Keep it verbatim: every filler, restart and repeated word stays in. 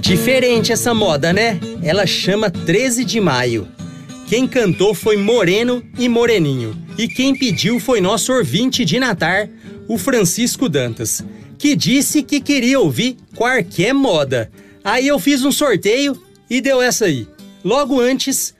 Diferente essa moda, né? Ela chama treze de maio. Quem cantou foi Moreno e Moreninho. E quem pediu foi nosso ouvinte de Natar, o Francisco Dantas, que disse que queria ouvir qualquer moda. Aí eu fiz um sorteio e deu essa aí. Logo antes,